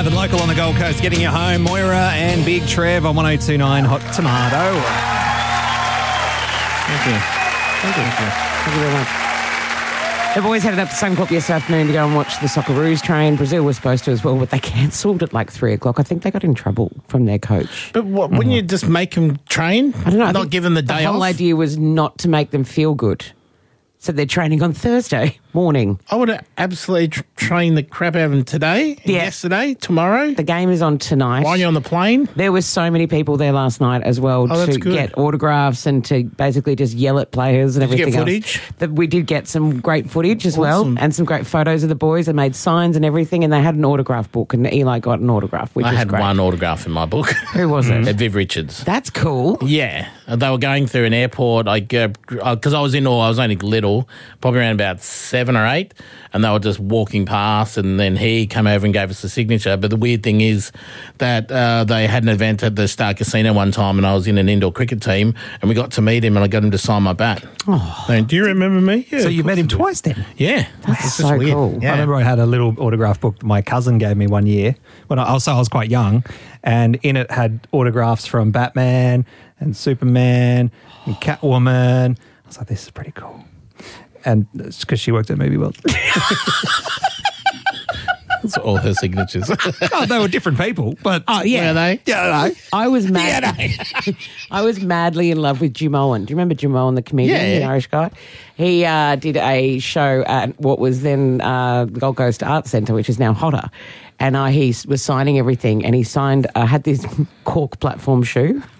Live and local on the Gold Coast, getting you home. Moira and Big Trev on 102.9 Hot Tomato. Thank you. Thank you very much. The boys headed up to Suncorp yesterday afternoon to go and watch the Socceroos train. Brazil was supposed to as well, but they cancelled at like 3 o'clock. I think they got in trouble from their coach. But what, wouldn't you just make them train? I don't know. Not give them the day off? The whole idea was not to make them feel good. So they're training on Thursday morning. I would have absolutely trained the crap out of them today, yesterday, tomorrow. The game is on tonight. While you're on the plane. There were so many people there last night as well to get autographs and to basically just yell at players and everything else. Did you get footage? We did get some great footage as well and some great photos of the boys. They made signs and everything, and they had an autograph book, and Eli got an autograph, which was great. I had one autograph in my book. Who was it? Viv Richards. That's cool. Yeah. They were going through an airport, because I was only little, probably around about 7 or 8, and they were just walking past, and then he came over and gave us a signature. But the weird thing is that they had an event at the Star Casino one time, and I was in an indoor cricket team, and we got to meet him, and I got him to sign my bat. Oh. So, do you remember me? Yeah, so you met him twice then? Yeah. That's so cool. Yeah. I remember I had a little autograph book that my cousin gave me one year when I was quite young, and in it had autographs from Batman and Superman and Catwoman. I was like, this is pretty cool. And it's because she worked at Movie World. That's all her signatures. Oh, they were different people, but yeah, were they? Yeah, I was I was madly in love with Jim Owen. Do you remember Jim Owen, the comedian, the Irish guy? He did a show at what was then the Gold Coast Arts Centre, which is now Hotter. And he was signing everything, and he signed, had this cork platform shoe.